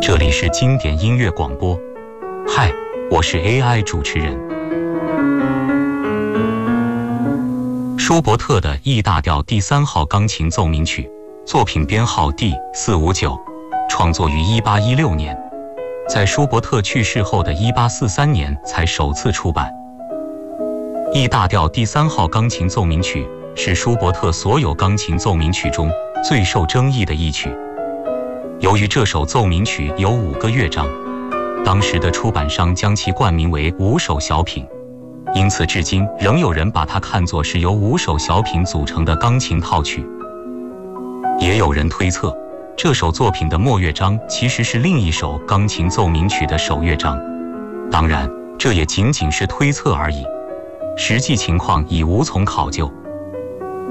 这里是经典音乐广播，嗨，我是 AI 主持人。舒伯特的 E 大调第3号钢琴奏鸣曲，作品编号第459，创作于1816年，在舒伯特去世后的1843年才首次出版。E 大调第3号钢琴奏鸣曲是舒伯特所有钢琴奏鸣曲中最受争议的一曲。由于这首奏鸣曲有5个乐章，当时的出版商将其冠名为5首小品，因此至今仍有人把它看作是由5首小品组成的钢琴套曲。也有人推测，这首作品的末乐章其实是另一首钢琴奏鸣曲的首乐章，当然，这也仅仅是推测而已，实际情况已无从考究。